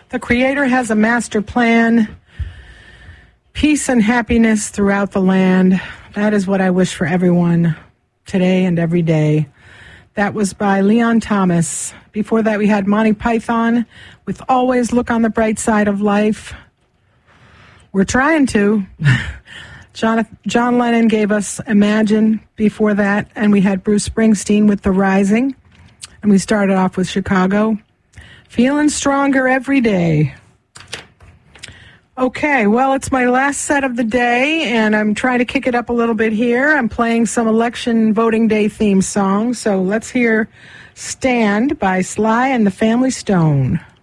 The Creator has a master plan. Peace and happiness throughout the land. That is what I wish for everyone today and every day. That was by Leon Thomas. Before that, we had Monty Python with Always Look on the Bright Side of Life. We're trying to. John Lennon gave us Imagine before that, and we had Bruce Springsteen with The Rising. And we started off with Chicago. Feeling stronger every day. Okay, well, it's my last set of the day, and I'm trying to kick it up a little bit here. I'm playing some election voting day theme songs, so let's hear Stand by Sly and the Family Stone.